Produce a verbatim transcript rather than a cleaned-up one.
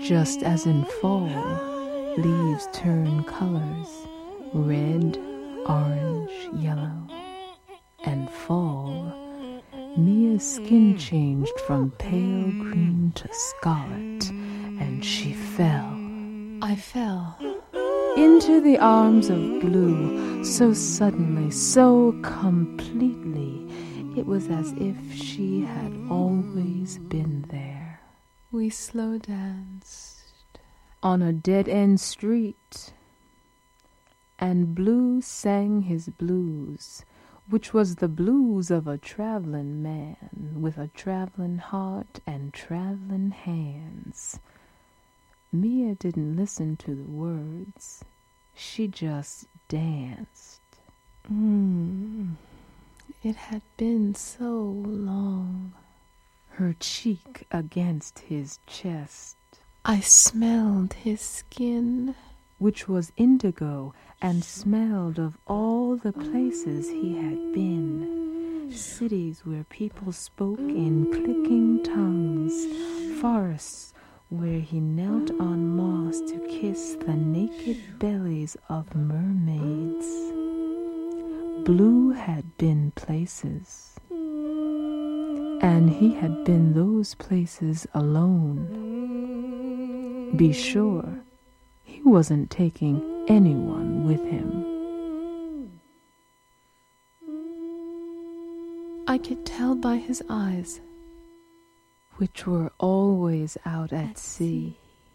Just as in fall, leaves turn colors, red, orange, yellow, and fall, Mia's skin changed from pale green to scarlet, and she fell. I fell into the arms of Blue, so suddenly, so completely. It was as if she had always been there. We slow danced on a dead-end street, and Blue sang his blues, which was the blues of a traveling man with a traveling heart and traveling hands. Mia didn't listen to the words. She just danced. Mm, it had been so long. Her cheek against his chest. I smelled his skin, which was indigo, and smelled of all the places he had been. Cities where people spoke in clicking tongues, forests where he knelt on moss to kiss the naked bellies of mermaids. Blue had been places, and he had been those places alone. Be sure, he wasn't taking anyone with him. I could tell by his eyes, which were always out at sea,